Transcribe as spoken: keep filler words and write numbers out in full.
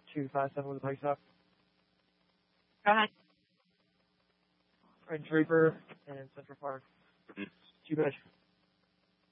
two five seven with a Pike Stock. Go ahead. Red Draper and Central